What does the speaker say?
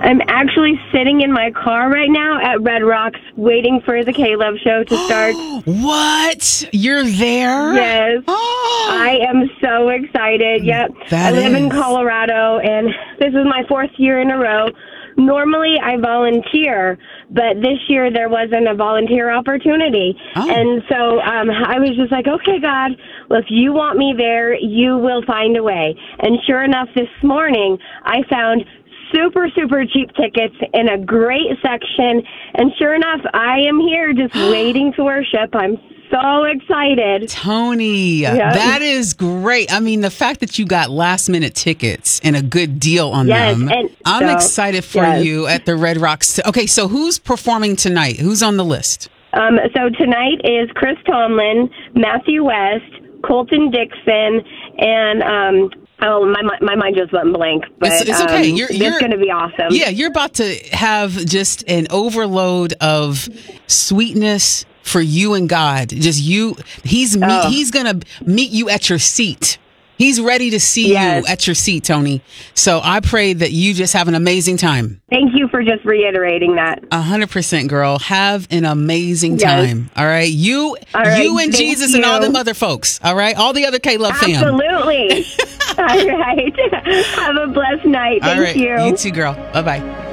I'm actually sitting in my car right now at Red Rocks waiting for the K-Love show to start. What? You're there? Yes. I am so excited. Yep. I live in Colorado, and this is my 4th year in a row. Normally, I volunteer, but this year there wasn't a volunteer opportunity. And so I was just like, okay, God, well, if you want me there, you will find a way. And sure enough, this morning, I found super, super cheap tickets in a great section. And sure enough, I am here just waiting to worship. I'm so excited. Tony, that is great. I mean, the fact that you got last minute tickets and a good deal on them. And I'm excited for you at the Red Rocks. Okay, so who's performing tonight? Who's on the list? So tonight is Chris Tomlin, Matthew West, Colton Dixon, and my mind just went blank. But it's okay. It's going to be awesome. Yeah, you're about to have just an overload of sweetness for you and God. Just you. He's going to meet you at your seat. He's ready to see you at your seat, Tony. So I pray that you just have an amazing time. Thank you for just reiterating that. 100%, girl. Have an amazing time. All right. You and Jesus and all them other folks. All right. All the other K-Love fam. Absolutely. All right. Have a blessed night. Thank you. You too, girl. Bye-bye.